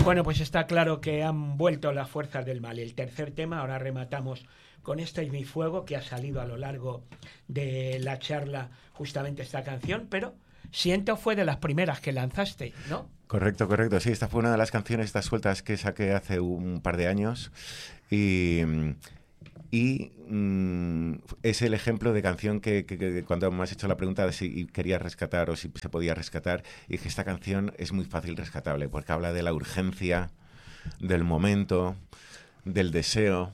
Bueno, pues está claro que han vuelto las fuerzas del mal. El tercer tema, ahora rematamos con Este es mi fuego, que ha salido a lo largo de la charla justamente esta canción, pero Siento fue de las primeras que lanzaste, ¿no? Correcto. Sí, esta fue una de las canciones, estas sueltas que saqué hace un par de años y es el ejemplo de canción que cuando me has hecho la pregunta de si quería rescatar o si se podía rescatar, y dije, esta canción es muy fácil rescatable porque habla de la urgencia, del momento, del deseo,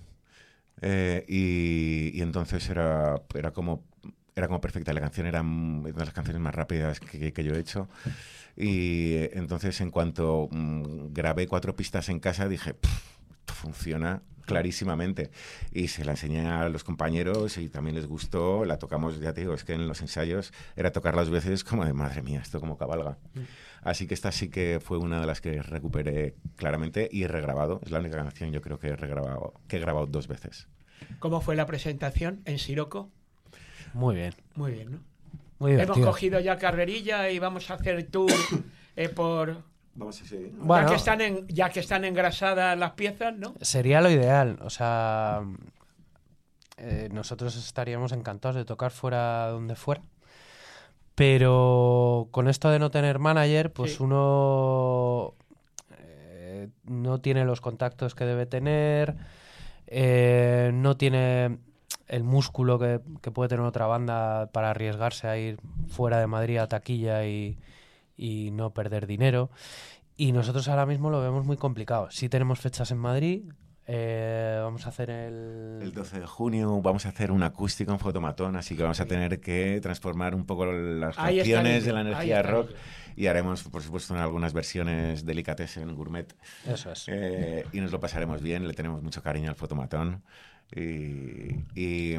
y entonces era como perfecta. La canción era una de las canciones más rápidas que yo he hecho. Y entonces, en cuanto grabé 4 pistas en casa, dije, esto funciona clarísimamente. Y se la enseñé a los compañeros y también les gustó. La tocamos, ya te digo, es que en los ensayos era tocar las veces como de, madre mía, esto como cabalga. Así que esta sí que fue una de las que recuperé claramente y he regrabado. Es la única canción, yo creo, que he grabado 2 veces. ¿Cómo fue la presentación en Siroco? Muy bien. Muy bien, ¿no? Muy divertido. Hemos cogido ya carrerilla y vamos a hacer tour por... Vamos a seguir. Bueno, ya que están engrasadas las piezas, ¿no? Sería lo ideal. O sea, nosotros estaríamos encantados de tocar fuera donde fuera. Pero con esto de no tener manager, pues sí, uno no tiene los contactos que debe tener, no tiene el músculo que puede tener otra banda para arriesgarse a ir fuera de Madrid a taquilla y no perder dinero. Y nosotros ahora mismo lo vemos muy complicado. Sí tenemos fechas en Madrid. Vamos a hacer el 12 de junio vamos a hacer un acústico en Fotomatón, así que vamos a tener que transformar un poco las canciones de la energía rock y haremos, por supuesto, algunas versiones delicatessen, gourmet. Eso es. Y nos lo pasaremos bien, le tenemos mucho cariño al Fotomatón. Y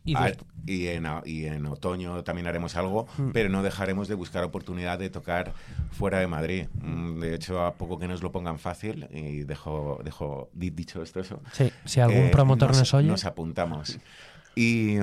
en otoño también haremos algo, pero no dejaremos de buscar oportunidad de tocar fuera de Madrid. De hecho, a poco que nos lo pongan fácil, y dicho esto eso, sí, si algún promotor nos oye, nos apuntamos. Y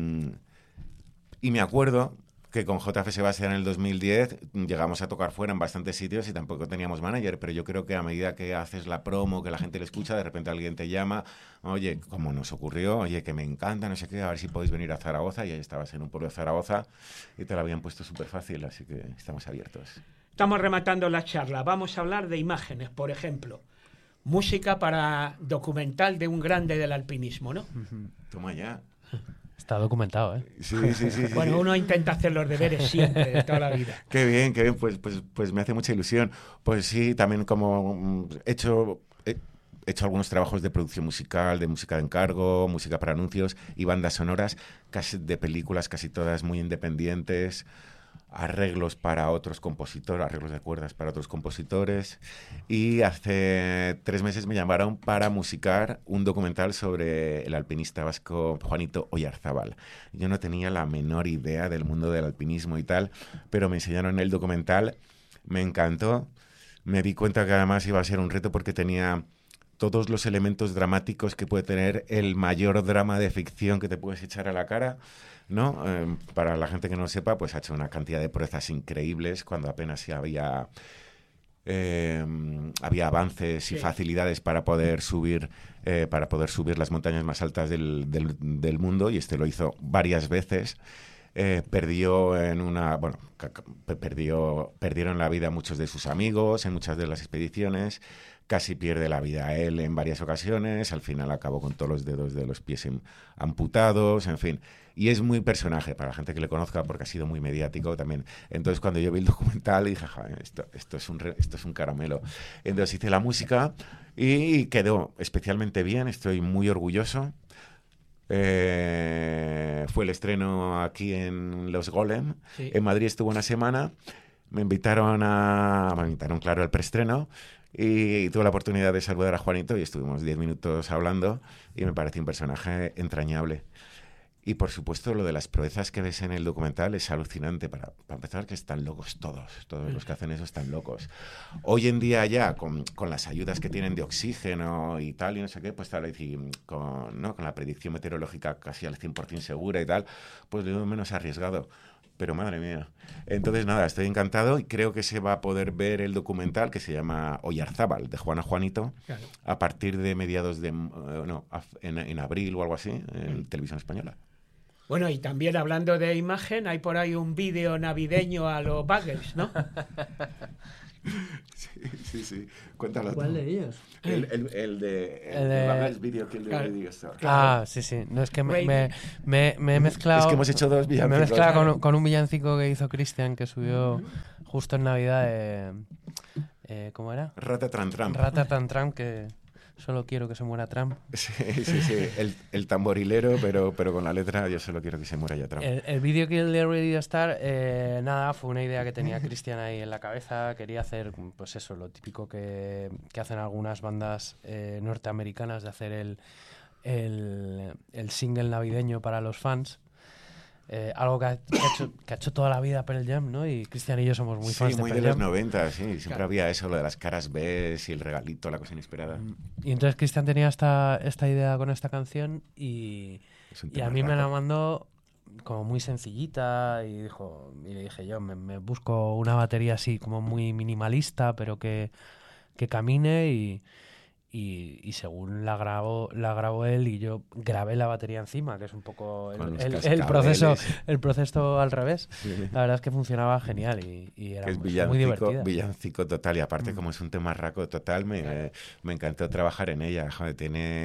me acuerdo que con JF Sebastián en el 2010 llegamos a tocar fuera en bastantes sitios y tampoco teníamos manager, pero yo creo que a medida que haces la promo, que la gente le escucha, de repente alguien te llama, oye, como nos ocurrió, oye, que me encanta, no sé qué, a ver si podéis venir a Zaragoza, y ahí estabas en un pueblo de Zaragoza y te lo habían puesto súper fácil, así que estamos abiertos. Estamos rematando la charla, vamos a hablar de imágenes, por ejemplo, música para documental de un grande del alpinismo, ¿no? Toma ya. Está documentado, ¿eh? Sí. Bueno, uno intenta hacer los deberes siempre, de toda la vida. Qué bien, pues me hace mucha ilusión. Pues sí, también como he hecho algunos trabajos de producción musical, de música de encargo, música para anuncios y bandas sonoras, casi de películas, casi todas muy independientes, arreglos para otros compositores, arreglos de cuerdas para otros compositores, y hace 3 meses me llamaron para musicar un documental sobre el alpinista vasco Juanito Oyarzábal. Yo no tenía la menor idea del mundo del alpinismo y tal, pero me enseñaron el documental, me encantó, me di cuenta que además iba a ser un reto porque tenía todos los elementos dramáticos que puede tener el mayor drama de ficción que te puedes echar a la cara, ¿no? Para la gente que no lo sepa, pues ha hecho una cantidad de proezas increíbles cuando apenas había avances y facilidades para poder subir las montañas más altas del mundo, y lo hizo varias veces. Perdieron la vida muchos de sus amigos en muchas de las expediciones, casi pierde la vida él en varias ocasiones, al final acabó con todos los dedos de los pies amputados, en fin. Y es muy personaje para la gente que le conozca porque ha sido muy mediático también. Entonces, cuando yo vi el documental dije, esto es un caramelo. Entonces hice la música y quedó especialmente bien, estoy muy orgulloso. Fue el estreno aquí en Los Golem. Sí. En Madrid estuvo una semana. Me invitaron, claro, al preestreno. Y tuve la oportunidad de saludar a Juanito y estuvimos 10 minutos hablando y me pareció un personaje entrañable. Y por supuesto lo de las proezas que ves en el documental es alucinante. Para empezar, que están locos todos los que hacen eso están locos. Hoy en día ya con las ayudas que tienen de oxígeno y tal y no sé qué, pues tal, con la predicción meteorológica casi al 100% segura y tal, pues lo menos arriesgado. pero madre mía. Entonces, nada, estoy encantado y creo que se va a poder ver el documental que se llama Oyarzábal, de Juana Juanito, claro, a partir de mediados de... en abril o algo así, en Televisión Española. Bueno, y también hablando de imagen, hay por ahí un vídeo navideño a los Buggles, ¿no? Sí. Cuéntalo. ¿Cuál de ellos? El de Buggles Video Kill the Radio Star. Ah, sí. No, es que me he mezclado... Es que hemos hecho dos villancicos. Me he mezclado con un villancico que hizo Cristian, que subió justo en Navidad. ¿Cómo era? Ratatran-tram. Ratatran-tram, que... Solo quiero que se muera Trump. Sí. El tamborilero, pero con la letra yo solo quiero que se muera ya Trump. El vídeo Kill the Radio Star, nada, fue una idea que tenía Cristian ahí en la cabeza. Quería hacer, pues eso, lo típico que hacen algunas bandas norteamericanas, de hacer el single navideño para los fans. Algo que ha hecho toda la vida Pearl Jam, ¿no? Y Cristian y yo somos muy fans de Pearl Jam. Sí, muy de los 90, sí. Siempre claro, había eso, lo de las caras B y el regalito, la cosa inesperada. Y entonces Cristian tenía esta idea con esta canción y a mí me la mandó como muy sencillita y le dije yo, me busco una batería así como muy minimalista, pero que camine y según la grabó él y yo grabé la batería encima, que es un poco el proceso al revés. Sí. La verdad es que funcionaba genial y era muy divertida. Villancico total, y aparte como es un tema raco total, me encantó trabajar en ella. Joder,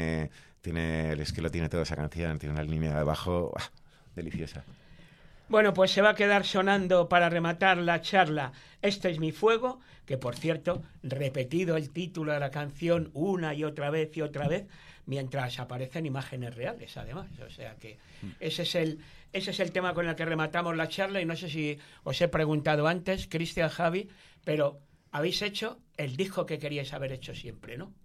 es que lo tiene toda esa canción, tiene una línea de bajo deliciosa. Bueno, pues se va a quedar sonando para rematar la charla Este es mi fuego, que por cierto, repetido el título de la canción una y otra vez, mientras aparecen imágenes reales, además. O sea que ese es el tema con el que rematamos la charla, y no sé si os he preguntado antes, Cristian, Javi, pero habéis hecho el disco que queríais haber hecho siempre, ¿no?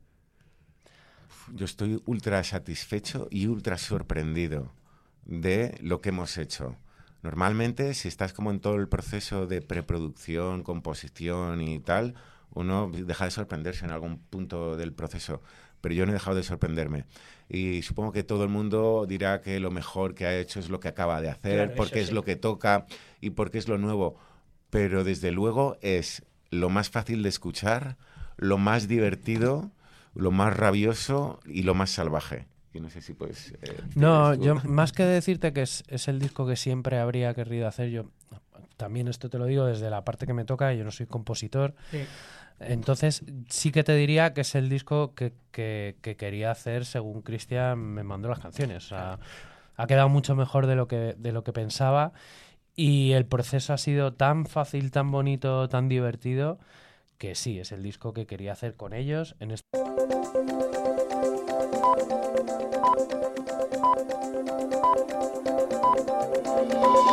Yo estoy ultra satisfecho y ultra sorprendido de lo que hemos hecho. Normalmente, si estás como en todo el proceso de preproducción, composición y tal, uno deja de sorprenderse en algún punto del proceso. Pero yo no he dejado de sorprenderme. Y supongo que todo el mundo dirá que lo mejor que ha hecho es lo que acaba de hacer, claro, porque es lo que toca y porque es lo nuevo. Pero desde luego es lo más fácil de escuchar, lo más divertido, lo más rabioso y lo más salvaje. Y no sé si puedes... No, yo más que decirte que es el disco que siempre habría querido hacer, yo también esto te lo digo desde la parte que me toca, yo no soy compositor, sí. Entonces sí que te diría que es el disco que quería hacer según Cristian me mandó las canciones. O sea, ha quedado mucho mejor de lo que pensaba, y el proceso ha sido tan fácil, tan bonito, tan divertido, que sí, es el disco que quería hacer con ellos.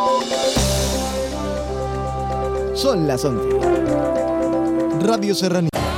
Son las 11. Radio Serranía.